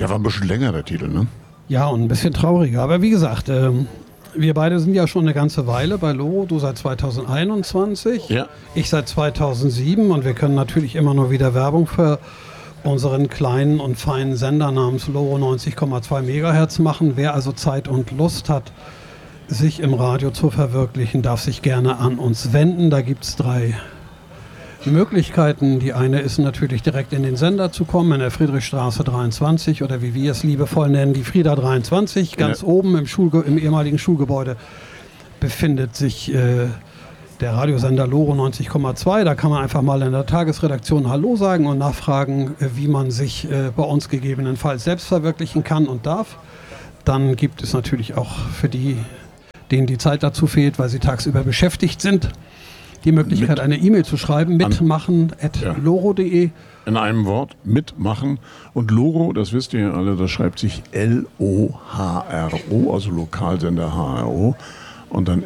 Der war ein bisschen länger, der Titel, ne? Ja, und ein bisschen trauriger. Aber wie gesagt, wir beide sind ja schon eine ganze Weile bei Loro. Du seit 2021, Ja. ich seit 2007. Und wir können natürlich immer nur wieder Werbung für unseren kleinen und feinen Sender namens Loro 90,2 Megahertz machen. Wer also Zeit und Lust hat, sich im Radio zu verwirklichen, darf sich gerne an uns wenden. Da gibt es 3 Möglichkeiten. Die eine ist natürlich direkt in den Sender zu kommen, in der Friedrichstraße 23 oder wie wir es liebevoll nennen, die Frieda 23. Ganz oben im ehemaligen Schulgebäude befindet sich der Radiosender Loro 90,2. Da kann man einfach mal in der Tagesredaktion Hallo sagen und nachfragen, wie man sich bei uns gegebenenfalls selbst verwirklichen kann und darf. Dann gibt es natürlich auch für denen die Zeit dazu fehlt, weil sie tagsüber beschäftigt sind, die Möglichkeit, eine E-Mail zu schreiben, mitmachen@loro.de. In einem Wort, mitmachen. Und Loro, das wisst ihr alle, das schreibt sich L-O-H-R-O, also Lokalsender HRO. Und dann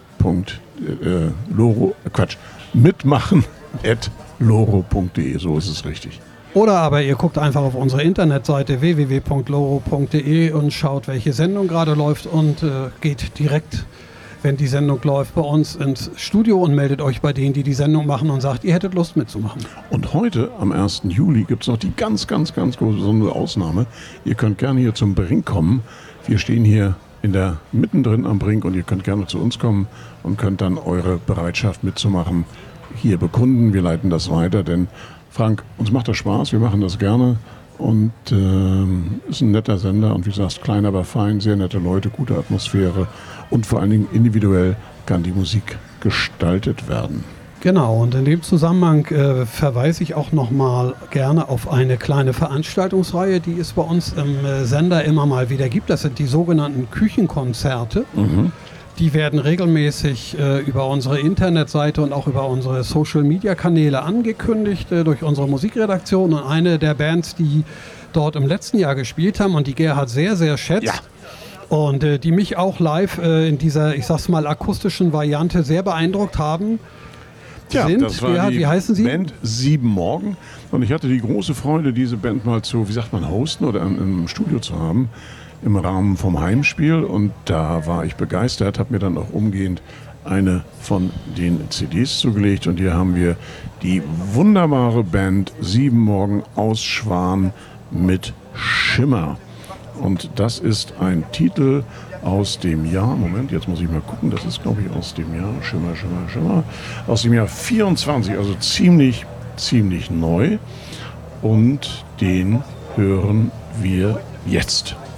mitmachen@loro.de, so ist es richtig. Oder aber ihr guckt einfach auf unsere Internetseite www.loro.de und schaut, welche Sendung gerade läuft und geht direkt, wenn die Sendung läuft, bei uns ins Studio und meldet euch bei denen, die die Sendung machen und sagt, ihr hättet Lust mitzumachen. Und heute, am 1. Juli, gibt es noch die ganz, ganz, ganz große besondere Ausnahme. Ihr könnt gerne hier zum Brink kommen. Wir stehen hier mittendrin am Brink und ihr könnt gerne zu uns kommen und könnt dann eure Bereitschaft mitzumachen hier bekunden. Wir leiten das weiter, denn Frank, uns macht das Spaß, wir machen das gerne und ist ein netter Sender und wie gesagt, klein, aber fein, sehr nette Leute, gute Atmosphäre und vor allen Dingen individuell kann die Musik gestaltet werden. Genau, und in dem Zusammenhang verweise ich auch nochmal gerne auf eine kleine Veranstaltungsreihe, die es bei uns im Sender immer mal wieder gibt. Das sind die sogenannten Küchenkonzerte. Mhm. Die werden regelmäßig über unsere Internetseite und auch über unsere Social-Media-Kanäle angekündigt durch unsere Musikredaktion. Und eine der Bands, die dort im letzten Jahr gespielt haben und die Gerhard sehr, sehr schätzt, Ja. und die mich auch live in dieser, ich sag's mal, akustischen Variante sehr beeindruckt haben, sind, das war Gerhard, die wie heißen Sie? Band 7 Morgen und ich hatte die große Freude, diese Band mal zu, hosten oder im Studio zu haben, im Rahmen vom Heimspiel und da war ich begeistert, habe mir dann auch umgehend eine von den CDs zugelegt und hier haben wir die wunderbare Band 7 Morgen aus Schwan mit Schimmer. Und das ist ein Titel aus dem Jahr, Moment, jetzt muss ich mal gucken, das ist glaube ich aus dem Jahr, Schimmer, aus dem Jahr 24, also ziemlich neu. Und den hören wir jetzt.